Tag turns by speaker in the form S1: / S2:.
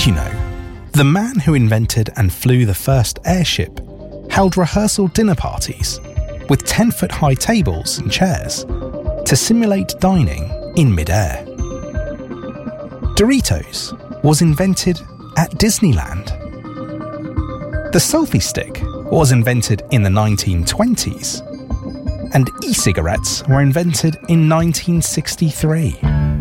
S1: Did you know? The man who invented and flew the first airship held rehearsal dinner parties with 10-foot-high tables and chairs to simulate dining in mid-air. Doritos was invented at Disneyland. The selfie stick was invented in the 1920s, and e-cigarettes were invented in 1963.